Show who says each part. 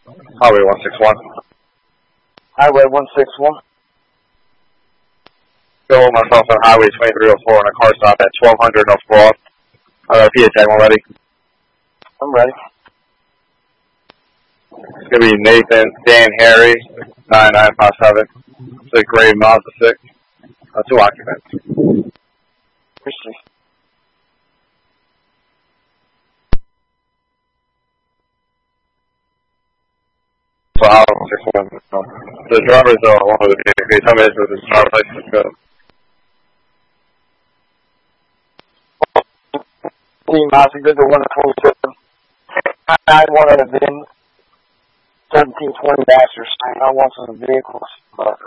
Speaker 1: Highway 161.
Speaker 2: Highway 161.
Speaker 1: Bill myself on Highway 2304 on a car stop at 1200 North Broad. PA tag one ready.
Speaker 2: I'm ready.
Speaker 1: It's going to be Nathan, Dan, Harry, 9957. It's a gray Mazda 6. 2 occupants.
Speaker 2: Appreciate it.
Speaker 1: So I'll 61. The driver's one of the vehicles. Can you tell me if his driver's license is good?
Speaker 2: Team Mazda, good to 127. 9-1 of the VIN. 1720 Baxter Street. I want some vehicles.